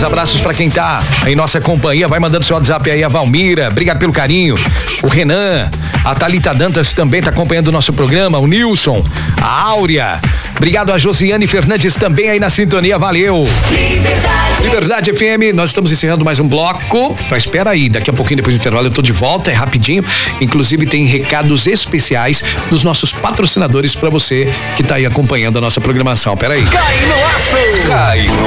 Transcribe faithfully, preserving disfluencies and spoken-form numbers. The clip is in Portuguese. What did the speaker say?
Aqueles abraços pra quem tá em nossa companhia. Vai mandando seu WhatsApp aí, a Valmira. Obrigado pelo carinho. O Renan, a Thalita Dantas também tá acompanhando o nosso programa. O Nilson, a Áurea. Obrigado a Josiane Fernandes também aí na sintonia. Valeu. Liberdade. Liberdade F M. Nós estamos encerrando mais um bloco. Mas espera aí, daqui a pouquinho depois do intervalo eu tô de volta, é rapidinho. Inclusive tem recados especiais dos nossos patrocinadores pra você que tá aí acompanhando a nossa programação. Pera aí. Cai no aço. Cai no